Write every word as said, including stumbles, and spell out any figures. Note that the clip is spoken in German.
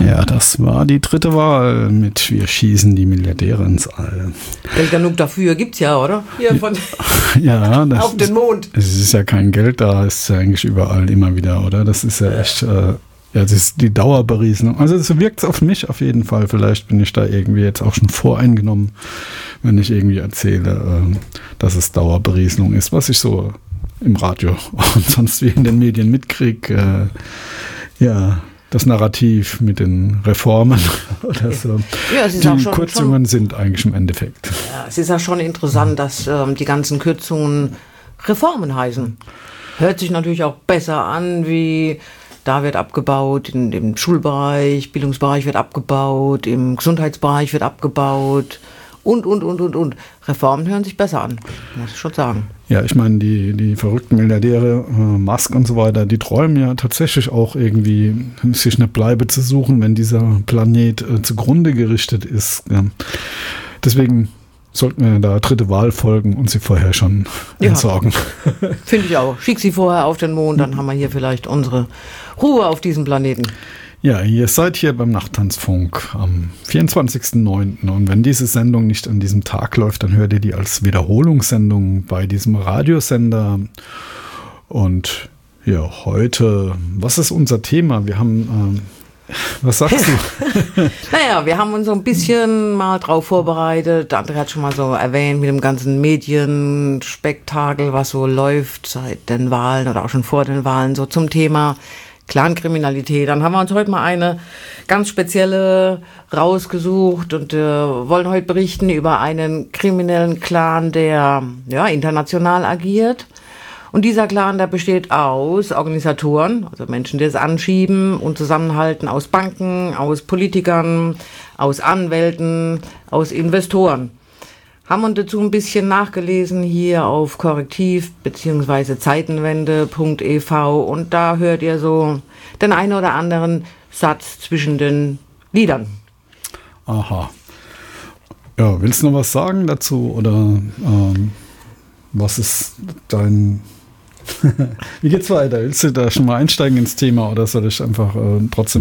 Ja, das war die dritte Wahl mit Wir schießen die Milliardäre ins All. Geld genug dafür gibt's ja, oder? Hier von ja, das auf den Mond. Ist, es ist ja kein Geld da, es ist ja eigentlich überall immer wieder, oder? Das ist ja echt, äh, ja, das ist die Dauerberieselung. Also so wirkt es auf mich auf jeden Fall. Vielleicht bin ich da irgendwie jetzt auch schon voreingenommen, wenn ich irgendwie erzähle, äh, dass es Dauerberieselung ist, was ich so im Radio und sonst wie in den Medien mitkriege. Äh, ja, das Narrativ mit den Reformen oder so. Ja, es ist die auch schon, Kürzungen schon, sind eigentlich im Endeffekt. Ja, es ist ja schon interessant, dass ähm, die ganzen Kürzungen Reformen heißen. Hört sich natürlich auch besser an, wie da wird abgebaut, in dem Schulbereich, Bildungsbereich wird abgebaut, im Gesundheitsbereich wird abgebaut und, und, und, und, und. Reformen hören sich besser an, muss ich schon sagen. Ja, ich meine, die, die verrückten Milliardäre, äh, Musk und so weiter, die träumen ja tatsächlich auch irgendwie, sich eine Bleibe zu suchen, wenn dieser Planet äh, zugrunde gerichtet ist. Ja. Deswegen sollten wir da dritte Wahl folgen und sie vorher schon ja, entsorgen. Finde ich auch. Schick sie vorher auf den Mond, dann haben wir hier vielleicht unsere Ruhe auf diesem Planeten. Ja, ihr seid hier beim Nachttanzfunk am vierundzwanzigsten neunten und wenn diese Sendung nicht an diesem Tag läuft, dann hört ihr die als Wiederholungssendung bei diesem Radiosender. Und ja, heute, was ist unser Thema? Wir haben, ähm, was sagst du? Naja, wir haben uns so ein bisschen mal drauf vorbereitet. André hat schon mal so erwähnt mit dem ganzen Medienspektakel, was so läuft seit den Wahlen oder auch schon vor den Wahlen, so zum Thema Clankriminalität. Dann haben wir uns heute mal eine ganz spezielle rausgesucht und äh, wollen heute berichten über einen kriminellen Clan, der ja international agiert. Und dieser Clan, der besteht aus Organisatoren, also Menschen, die es anschieben und zusammenhalten, aus Banken, aus Politikern, aus Anwälten, aus Investoren. Haben uns dazu ein bisschen nachgelesen hier auf korrektiv bzw. zeitenwende punkt e v und da hört ihr so den einen oder anderen Satz zwischen den Liedern. Aha. Ja, willst du noch was sagen dazu oder ähm, was ist dein... Wie geht's weiter? Willst du da schon mal einsteigen ins Thema oder soll ich einfach äh, trotzdem